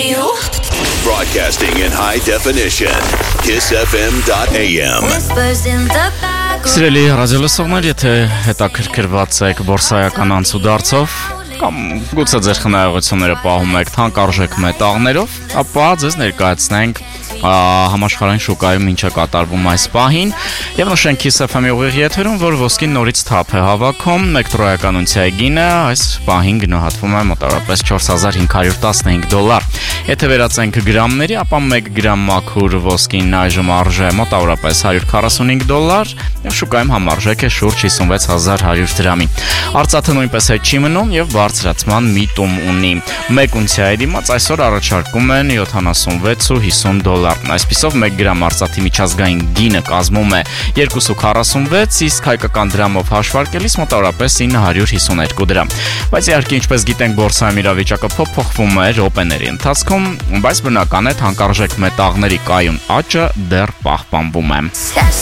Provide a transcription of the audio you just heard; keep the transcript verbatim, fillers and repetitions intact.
you. Broadcasting in high definition. kiss f m dot a m. Whispers in the back. Սիրելի ռադիոլսողներ, եթե հետաքրքրված եք բորսայական անցուդարձով կամ գուցե ձեր խնայողությունները պահում եք թանկարժեք մետաղներով, ապա ձեզ ներկայացնենք համաշխարհային շուկայում ինչ է կատարվում այս պահին եւ նշենք Kiss F M-ի ուղիղ եթերում, որ ոսկին նորից թափ է հավաքում, մեկ տրոյական ունցիայի գինը այս պահին գնահատվում է մոտավորապես չորս հազար հինգ հարյուր տասնհինգ դոլար։ Եթե վերածենք գրամների, ապա մեկ գրամ մաքուր ոսկին այժմ արժե մոտավորապես հարյուր քառասունհինգ դոլար եւ շուկայում համարժեք է շուրջ հիսունվեց հազար հարյուր դրամի։ Արծաթը նույնպես հետ չի մնում եւ բարձրացման միտում ունի։ Մեկ ունցիայի դիմաց այսօր առաջարկում են յոթանասունվեց ու հիսուն դոլար։ Այսպիսով մեկ գրամ արծաթի միջազգային գինը կազմում է երկուսը քառասունվեց, իսկ հայկական դրամով հաշվարկելիս մոտավորապես ինը հարյուր հիսուներկու դրամ։ Բայց իհարկե, ինչպես գիտենք, բորսայում իրավիճակը փոփոխվում է րոպեների ընթացքում, բայց բնական է թանկարժեք մետաղների կայուն աճը դեռ պահպանվում է։